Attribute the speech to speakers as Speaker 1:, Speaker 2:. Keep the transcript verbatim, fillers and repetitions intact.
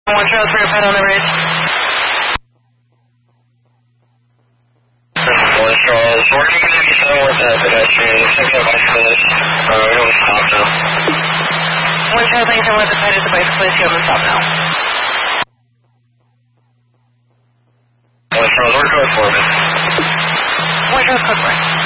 Speaker 1: One Charles for your pet on the bridge.
Speaker 2: One Charles, working at eighty-seven with that pedestrian, six oh bicyclist. Uh, we don't stop now.
Speaker 1: One Charles, anytime with the pet is a bicyclist, you have to stop now.
Speaker 2: One Charles, we're going for it.
Speaker 1: One Charles, code for it.